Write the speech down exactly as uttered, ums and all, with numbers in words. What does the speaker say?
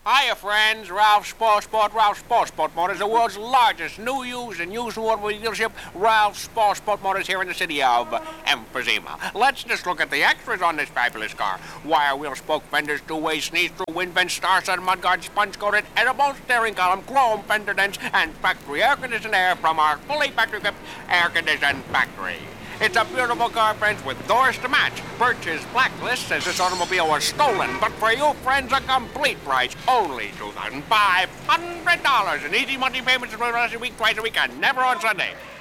Hiya, friends. Ralph Sport Sport. Ralph Sport Sport Motors, the world's largest new, used, and used automobile dealership. Ralph Sport Sport Motors here in the city of Emphysema. Let's just look at the extras on this fabulous car. Wire wheel spoke fenders, two-way sneeze through wind vents, star-studded mudguard, sponge-coated, edible steering column, chrome fender dents, and factory air-conditioned air from our fully factory-equipped air-conditioned factory. It's a beautiful car, friends, with doors to match. Birch's Blacklist says this automobile was stolen, but for you, friends, a complete price. Only two thousand five hundred dollars in easy monthly payments for the rest of the week, twice a week, and never on Sunday.